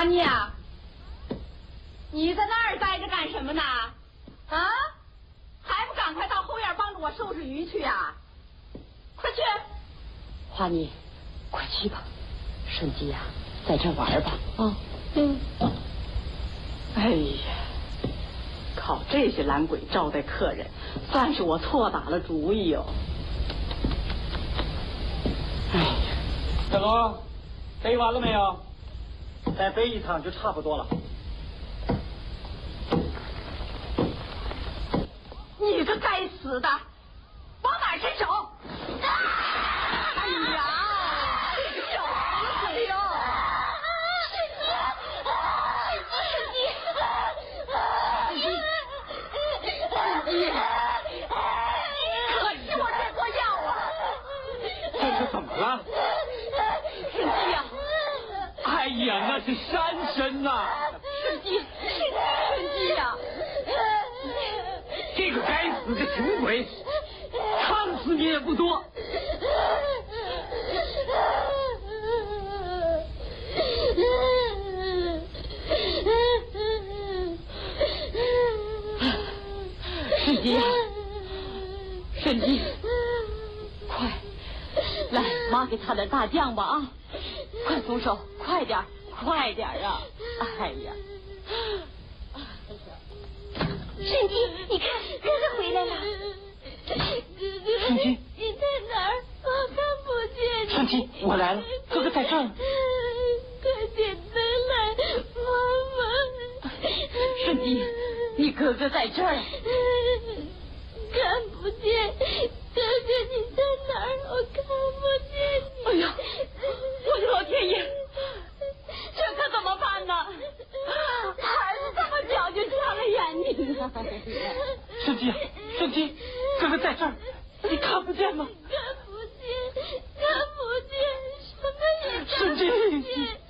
华妮啊，你在那儿待着干什么呢？啊，还不赶快到后院帮着我收拾鱼去呀！快去！ 华妮，快去吧，顺吉呀，在这玩吧。啊，哎呀，靠这些懒鬼招待客人，算是我错打了主意哦。哎呀， 大哥，背完了没有？再背一趟就差不多了。 你个该死的，往哪儿伸手？哎呀！手！哎呦！可是我这过药啊！ 这是怎么了？ 沈基呀！ 哎呀，那是山参呐！ 沈基呀！ 这个该死的穷鬼，烫死你也不多。 沈基呀，沈基，快来，妈给擦点大酱吧啊！快松手，快点，快点啊！哎呀！ 沈基，你看，哥哥回来了。 沈基， 你在哪儿？我看不见你。 沈基，我来了，哥哥在这儿。 快点灯来，妈妈。 沈基，你哥哥在这儿。 看不见，哥哥你在哪儿？我看不见你。 哎呀，我的老天爷，这可怎么办呢？孩子这么小就瞎了眼睛了。 沈基，沈基，哥哥在这儿，你看不见吗？ 看不见，什么也看不见。 沈基。